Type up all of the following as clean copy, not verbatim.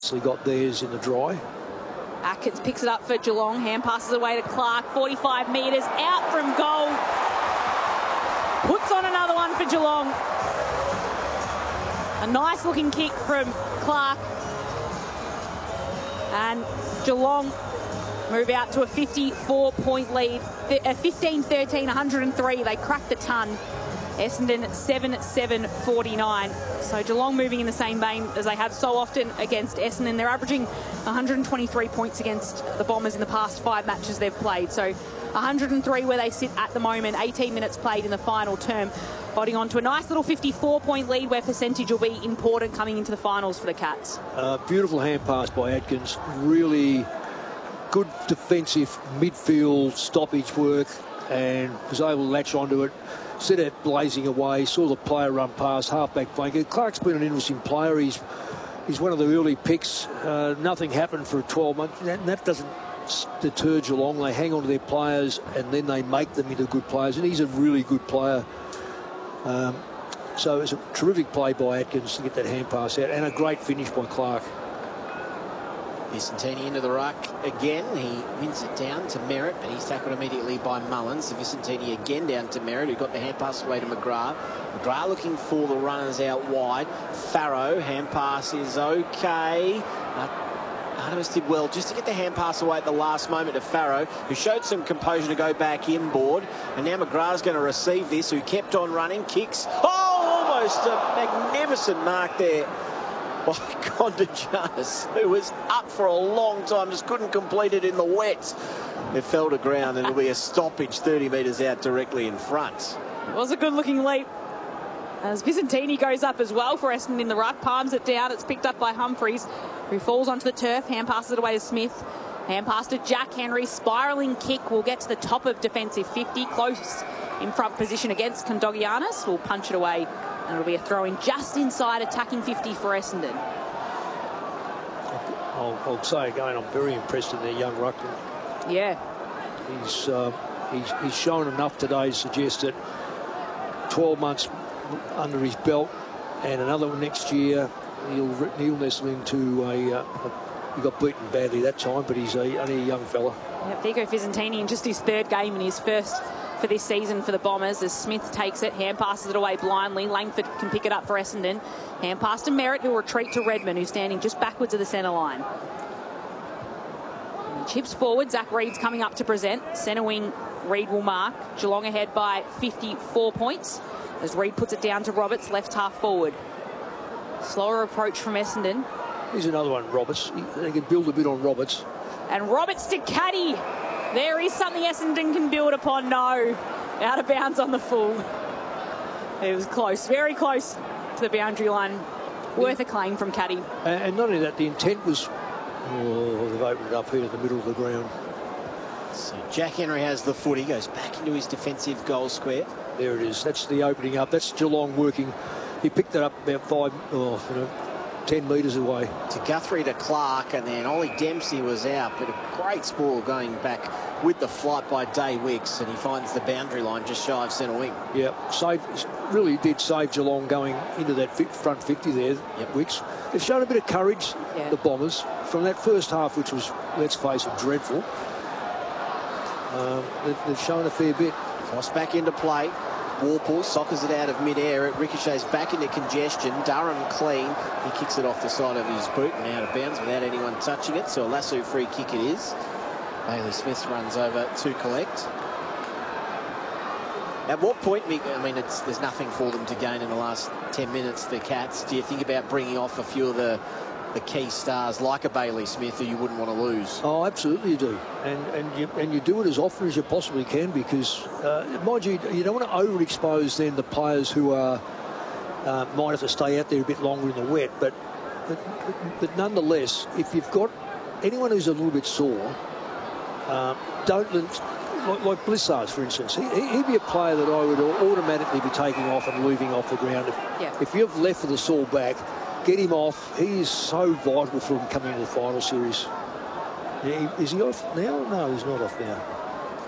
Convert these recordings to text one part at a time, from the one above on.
obviously got theirs in the dry. Atkins picks it up for Geelong. Hand passes away to Clark. 45 metres out from goal. Puts on another one for Geelong. A nice looking kick from Clark. And Geelong move out to a 54-point lead. 15-13, 103. They crack the ton. Essendon 7-7-49. So Geelong moving in the same vein as they have so often against Essendon. They're averaging 123 points against the Bombers in the past 5 matches they've played. So 103 where they sit at the moment. 18 minutes played in the final term. Holding on to a nice little 54-point lead where percentage will be important coming into the finals for the Cats. Beautiful hand pass by Atkins. Really good defensive midfield stoppage work and was able to latch onto it. Instead of blazing away, saw the player run past, half-back flanker. Clark's been an interesting player. He's one of the early picks. Nothing happened for 12 months. That doesn't deter Geelong. They hang on to their players and then they make them into good players. And he's a really good player. So it's a terrific play by Atkins to get that hand pass out. And a great finish by Clark. Vicentini into the ruck again. He wins it down to Merritt, but he's tackled immediately by Mullins. Vicentini again down to Merritt, who got the hand pass away to McGrath. McGrath looking for the runners out wide. Farrow, hand pass is okay. Artemis did well just to get the hand pass away at the last moment to Farrow, who showed some composure to go back inboard. And now McGrath's going to receive this, who kept on running, kicks. Oh, almost a magnificent mark there by Kondagianis, who was up for a long time, just couldn't complete it in the wet. It fell to ground and it'll be a stoppage 30 metres out directly in front. It was a good looking leap. As Vicentini goes up as well for Essendon in the ruck, palms it down. It's picked up by Humphreys, who falls onto the turf. Hand passes it away to Smith. Hand pass to Jack Henry. Spiralling kick will get to the top of defensive 50. Close in front position against Kondagianis. Will punch it away. And it'll be a throw-in just inside attacking 50 for Essendon. I'll say again, I'm very impressed in their young ruckman. Yeah. He's shown enough today to suggest that 12 months under his belt and another one next year, he'll nestle into he got beaten badly that time, but he's only a young fella. Yeah, Vico Vicentini in just his 3rd game and his first for this season for the Bombers as Smith takes it, hand passes it away blindly. Langford can pick it up for Essendon. Hand pass to Merritt, who will retreat to Redmond, who's standing just backwards of the centre line. And chips forward, Zach Reed's coming up to present. Centre wing, Reed will mark. Geelong ahead by 54 points as Reed puts it down to Roberts, left half forward. Slower approach from Essendon. Here's another one, Roberts. They can build a bit on Roberts. And Roberts to Caddy. There is something Essendon can build upon. No. Out of bounds on the full. It was close. Very close to the boundary line. Worth a claim from Caddy. And not only that, the intent was... Oh, they've opened it up here in the middle of the ground. So Jack Henry has the foot. He goes back into his defensive goal square. There it is. That's the opening up. That's Geelong working. He picked it up about 10 metres away. To Guthrie to Clark, and then Ollie Dempsey was out, but a great spoil going back with the flight by Day Wicks, and he finds the boundary line just shy of centre wing. Yeah, really did save Geelong going into that front 50 there, Wicks. They've shown a bit of courage, the Bombers, from that first half, which was, let's face it, dreadful. They've shown a fair bit. Cross back into play. Warple soccers it out of mid-air. It ricochets back into congestion. Durham clean. He kicks it off the side of his boot and out of bounds without anyone touching it. So a lasso free kick it is. Bailey Smith runs over to collect. At what point, I mean, there's nothing for them to gain in the last 10 minutes, the Cats. Do you think about bringing off a few of the key stars like a Bailey Smith who you wouldn't want to lose? Oh, absolutely you do. And you do it as often as you possibly can because, mind you, you don't want to overexpose then the players who are might have to stay out there a bit longer in the wet. But nonetheless, if you've got anyone who's a little bit sore, don't like Blissards, for instance. He'd be a player that I would automatically be taking off and leaving off the ground. If you've left with a sore back, get him off. He is so vital for him coming into the final series. Is he off now? No, he's not off now.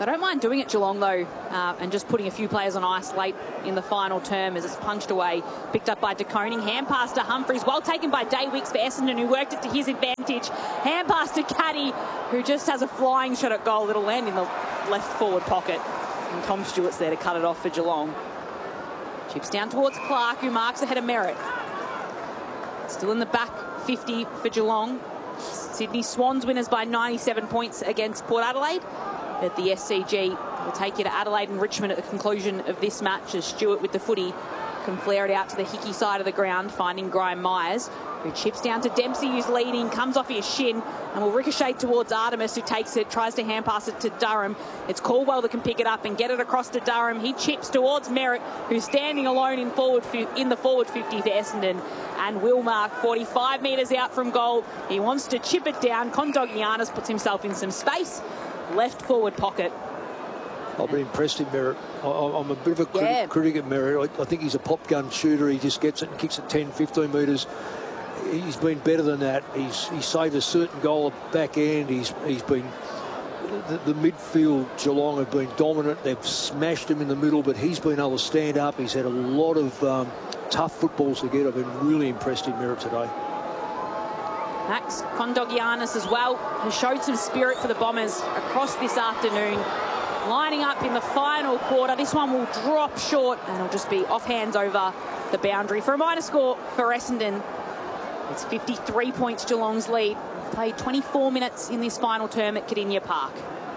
They don't mind doing it, Geelong, though, and just putting a few players on ice late in the final term as it's punched away. Picked up by De Koning. Hand pass to Humphries. Well taken by Day Wicks for Essendon, who worked it to his advantage. Hand pass to Caddy, who just has a flying shot at goal. It'll land in the left forward pocket. And Tom Stewart's there to cut it off for Geelong. Chips down towards Clark, who marks ahead of Merritt. Still in the back 50 for Geelong. Sydney Swans winners by 97 points against Port Adelaide. At the SCG, we'll take you to Adelaide and Richmond at the conclusion of this match as Stewart with the footy can flare it out to the Hickey side of the ground, finding Graham Myers, who chips down to Dempsey, who's leading, comes off his shin and will ricochet towards Artemis, who takes it, tries to hand pass it to Durham. It's Caldwell that can pick it up and get it across to Durham. He chips towards Merritt, who's standing alone in the forward 50 for Essendon, and will mark 45 metres out from goal. He wants to chip it down. Kondogiannis puts himself in some space. Left forward pocket. I've been impressed in Merritt. I'm a bit of a critic of Merritt. I think he's a pop gun shooter. He just gets it and kicks it 10, 15 metres. He's been better than that. He's saved a certain goal at back end. He's been... The midfield, Geelong have been dominant. They've smashed him in the middle, but he's been able to stand up. He's had a lot of tough footballs to get. I've been really impressed in Merritt today. Max Kondogiannis as well has showed some spirit for the Bombers across this afternoon. Lining up in the final quarter. This one will drop short and it'll just be off hands over the boundary for a minor score for Essendon. It's 53 points Geelong's lead. Played 24 minutes in this final term at Kardinia Park.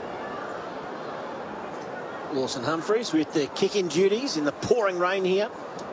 Lawson Humphries with the kicking duties in the pouring rain here.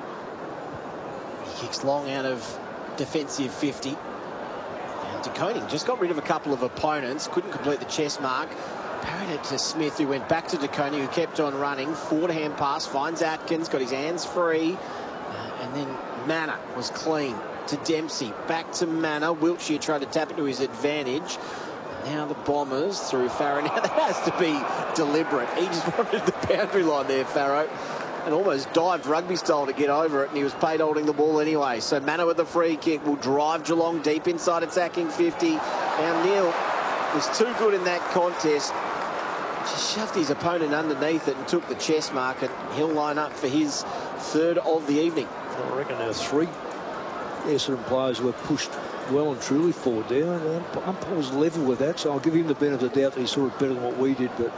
He kicks long out of defensive 50. De Koning just got rid of a couple of opponents, couldn't complete the chest mark. Parried it to Smith, who went back to De Koning, who kept on running. Forward hand pass, finds Atkins, got his hands free. And then Manor was clean to Dempsey. Back to Manor. Wiltshire tried to tap it to his advantage. Now the Bombers through Farrow. Now that has to be deliberate. He just wanted the boundary line there, Farrow, and almost dived rugby style to get over it, and he was paid holding the ball anyway. So Manor with the free kick will drive Geelong deep inside attacking 50. Now Neil was too good in that contest. Just shoved his opponent underneath it and took the chest mark, and he'll line up for his third of the evening. I reckon there are three Essendon players who were pushed well and truly forward there. Umpire was level with that, so I'll give him the benefit of the doubt that he's sort of better than what we did, but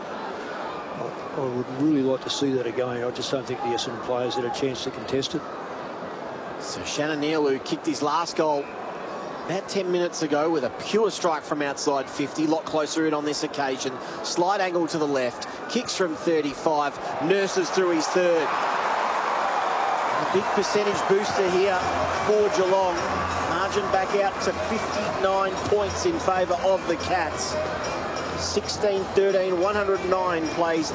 I would really like to see that again. I just don't think the Essendon players had a chance to contest it. So Shannon Neal, who kicked his last goal about 10 minutes ago with a pure strike from outside 50, a lot closer in on this occasion. Slight angle to the left, kicks from 35, nurses through his third. A big percentage booster here for Geelong. Margin back out to 59 points in favour of the Cats. 16-13, 109 plays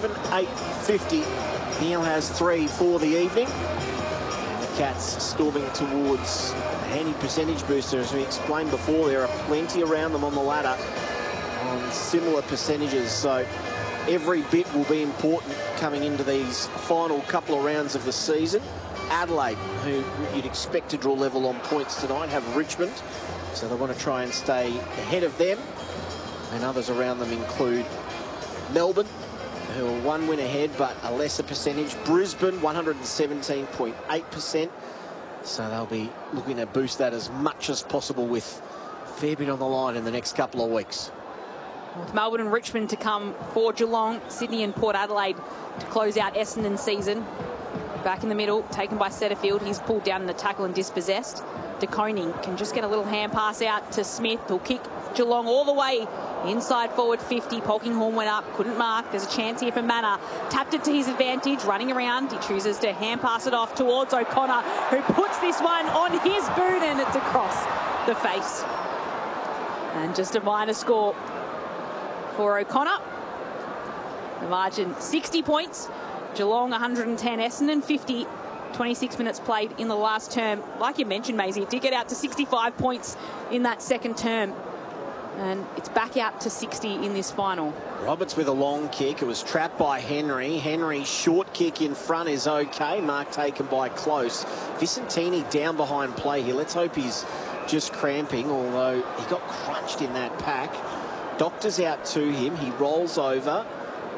7-8-50. Neil has 3 for the evening. And the Cats storming towards a handy percentage booster. As we explained before, there are plenty around them on the ladder on similar percentages. So every bit will be important coming into these final couple of rounds of the season. Adelaide, who you'd expect to draw level on points tonight, have Richmond. So they want to try and stay ahead of them. And others around them include Melbourne, who are 1 win ahead but a lesser percentage. Brisbane, 117.8%. So they'll be looking to boost that as much as possible with a fair bit on the line in the next couple of weeks. With Melbourne and Richmond to come for Geelong, Sydney and Port Adelaide to close out Essendon season. Back in the middle, taken by Setterfield. He's pulled down in the tackle and dispossessed. De Koning can just get a little hand pass out to Smith. He'll kick Geelong all the way inside forward 50. Polkinghorne went up, couldn't mark. There's a chance here for Manor. Tapped it to his advantage, running around. He chooses to hand pass it off towards O'Connor, who puts this one on his boot, and it's across the face. And just a minor score for O'Connor. The margin 60 points. Geelong 110, Essendon 50. 26 minutes played in the last term. Like you mentioned, Maisie, it did get out to 65 points in that second term. And it's back out to 60 in this final. Roberts with a long kick. It was trapped by Henry. Henry's short kick in front is okay. Mark taken by Close. Vicentini down behind play here. Let's hope he's just cramping, although he got crunched in that pack. Doctor's out to him. He rolls over.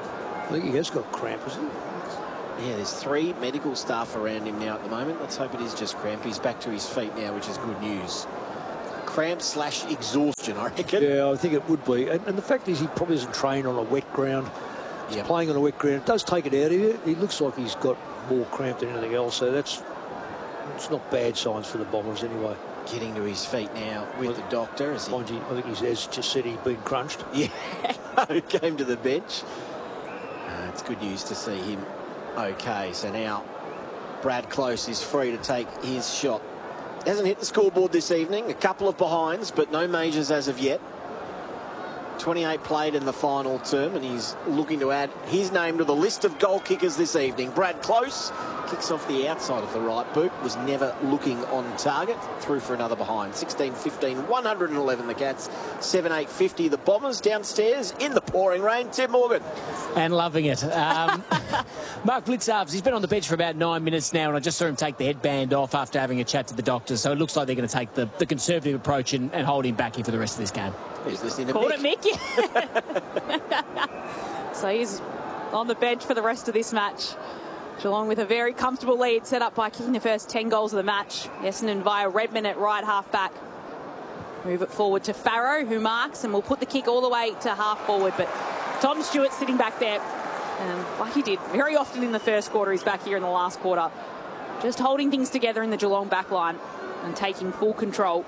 I think he has got cramp, isn't he? Yeah, there's 3 medical staff around him now at the moment. Let's hope it is just cramp. He's back to his feet now, which is good news. Cramp/exhaustion, I reckon. Yeah, I think it would be. And the fact is he probably isn't trained on a wet ground. He's playing on a wet ground. It does take it out of you. He looks like he's got more cramp than anything else, so it's not bad signs for the Bombers anyway. Getting to his feet now with the doctor. As I think he has just said he's been crunched. Yeah, came to the bench. It's good news to see him okay. So now Brad Close is free to take his shot. Hasn't hit the scoreboard this evening. A couple of behinds, but no majors as of yet. 28 played in the final term, and he's looking to add his name to the list of goal kickers this evening. Brad Close kicks off the outside of the right boot, was never looking on target, through for another behind. 16-15, 111 the Cats, 7-8-50 the Bombers. Downstairs in the pouring rain, Tim Morgan. And loving it. Mark Blicavs, he's been on the bench for about 9 minutes now, and I just saw him take the headband off after having a chat to the doctors, so it looks like they're going to take the conservative approach and hold him back here for the rest of this game. He's listening to Called Mick. it Mick. So he's on the bench for the rest of this match. Geelong with a very comfortable lead set up by kicking the first 10 goals of the match. Essendon via Redmond at right half back. Move it forward to Farrow, who marks, and will put the kick all the way to half forward. But Tom Stewart sitting back there, like he did very often in the first quarter, he's back here in the last quarter. Just holding things together in the Geelong back line and taking full control.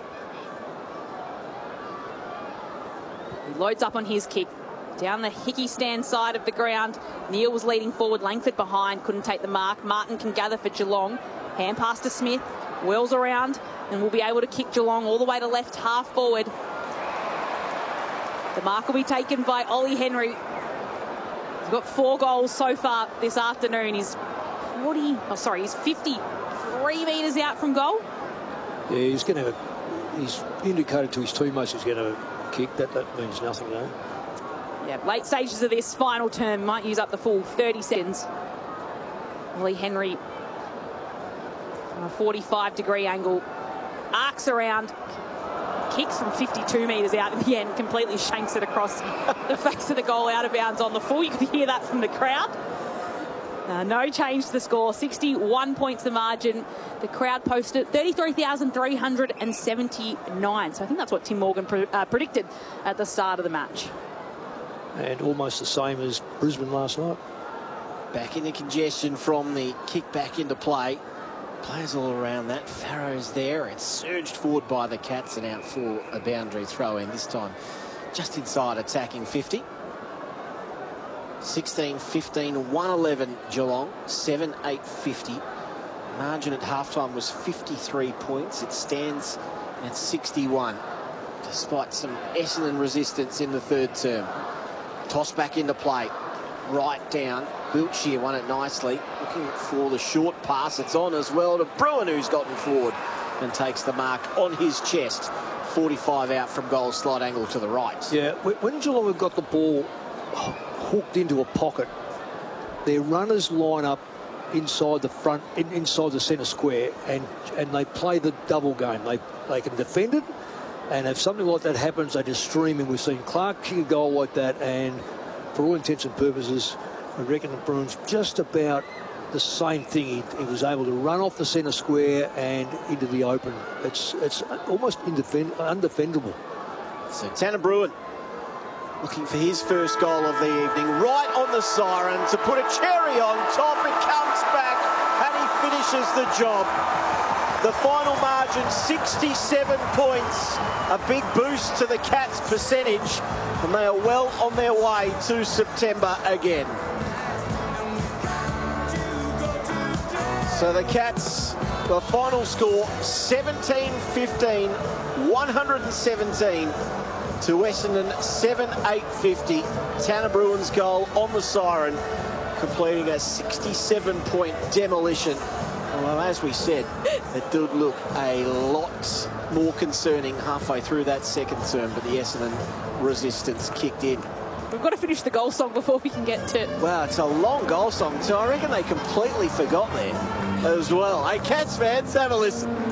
He loads up on his kick. Down the Hickey stand side of the ground. Neil was leading forward, Langford behind, couldn't take the mark. Martin can gather for Geelong. Hand pass to Smith, whirls around, and will be able to kick Geelong all the way to left half forward. The mark will be taken by Ollie Henry. He's got 4 goals so far this afternoon. He's 53 metres out from goal. Yeah, he's indicated to his teammates he's going to kick. That means nothing, though. Yeah, late stages of this final term, might use up the full 30 seconds. Ollie Henry, from a 45-degree angle, arcs around, kicks from 52 metres out in the end, completely shanks it across the face of the goal, out of bounds on the full. You could hear that from the crowd. No change to the score, 61 points the margin. The crowd posted 33,379. So I think that's what Tim Morgan predicted at the start of the match. And almost the same as Brisbane last night. Back into congestion from the kick back into play. Players all around that. Farrow's there. It's surged forward by the Cats and out for a boundary throw in, this time just inside attacking 50. 16-15, 111 Geelong, 7-8-50. Margin at halftime was 53 points. It stands at 61, despite some Essendon resistance in the third term. Toss back into play. Right down. Wiltshire won it nicely. Looking for the short pass. It's on as well to Bruin, who's gotten forward and takes the mark on his chest. 45 out from goal, slight angle to the right. Yeah, when Geelong have got the ball hooked into a pocket, their runners line up inside the front, inside the centre square, and they play the double game. They can defend it, and if something like that happens, they just stream in. We've seen Clark kick a goal like that, and for all intents and purposes, I reckon the Bruins just about the same thing. He was able to run off the centre square and into the open. It's almost undefendable. So Tanner Bruin looking for his first goal of the evening, right on the siren to put a cherry on top. It comes back and he finishes the job. The final margin, 67 points. A big boost to the Cats' percentage, and they are well on their way to September again. So the Cats, the final score, 17-15, 117 to Essendon, 7-8-50. Tanner Bruin's goal on the siren, completing a 67-point demolition. Well, as we said, it did look a lot more concerning halfway through that second term, but the Essendon resistance kicked in. We've got to finish the goal song before we can get to... Wow, it's a long goal song, so I reckon they completely forgot there as well. Hey, Cats fans, have a listen.